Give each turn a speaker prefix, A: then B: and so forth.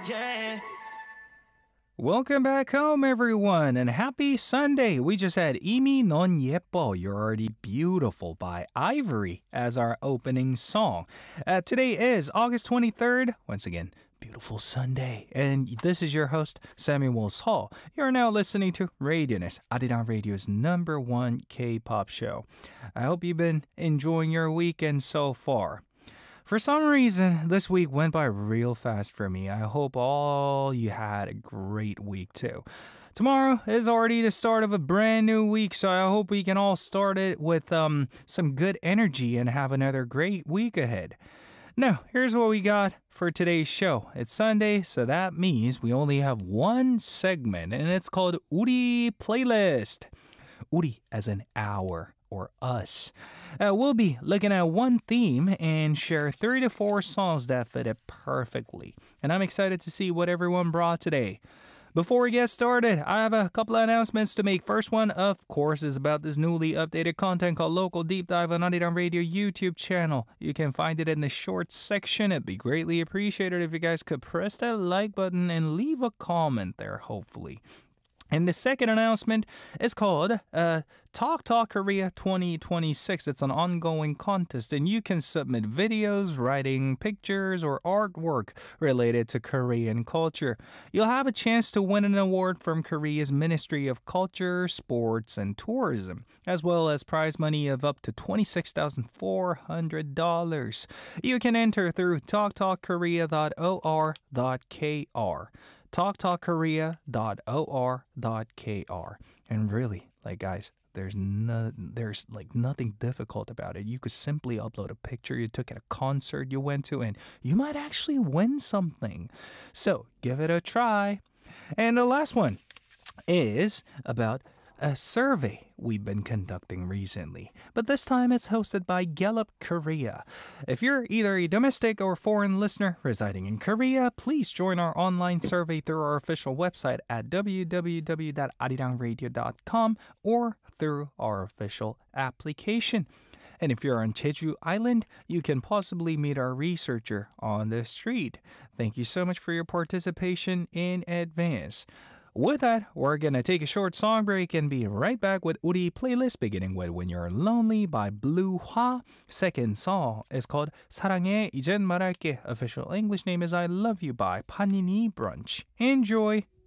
A: Yeah.
B: Welcome back home, everyone, and happy Sunday. We just had 이미 넌 예뻐, You're Already Beautiful by Ivory as our opening song. Today is August 23rd. Once again, beautiful Sunday. And this is your host, Samuel Hall. You're now listening to Radioness, Arirang Radio's #1 K-pop show. I hope you've been enjoying your weekend so far. For some reason, this week went by real fast for me. I hope all you had a great week too. Tomorrow is already the start of a brand new week, so I hope we can all start it with some good energy and have another great week ahead. Now, here's what we got for today's show. It's Sunday, so that means we only have one segment, and it's called 우리 Playlist. 우리 as in our or us. We'll be looking at one theme and share 3 to 4 songs that fit it perfectly. And I'm excited to see what everyone brought today. Before we get started, I have a couple of announcements to make. First one, of course, is about this newly updated content called Local Deep Dive on Arirang Radio YouTube channel. You can find it in the shorts section. It'd be greatly appreciated if you guys could press that like button and leave a comment there, hopefully. And the second announcement is called Talk Talk Korea 2026. It's an ongoing contest, and you can submit videos, writing, pictures, or artwork related to Korean culture. You'll have a chance to win an award from Korea's Ministry of Culture, Sports, and Tourism, as well as prize money of up to $26,400. You can enter through talktalkkorea.or.kr. talktalkkorea.or.kr. And really, guys, there's nothing difficult about it. You could simply upload a picture you took at a concert you went to, and you might actually win something. So give it a try. And the last one is about a survey we've been conducting recently, but this time it's hosted by Gallup Korea. If you're either a domestic or foreign listener residing in Korea, please join our online survey through our official website at www.arirangradio.com or through our official application. And if you're on Jeju Island, you can possibly meet our researcher on the street. Thank you so much for your participation in advance. With that, we're going to take a short song break and be right back with 우리 Playlist, beginning with When You're Lonely by Blue Hwa. Second song is called 사랑해 이젠 말할게. Official English name is I Love You by Panini Brunch. Enjoy!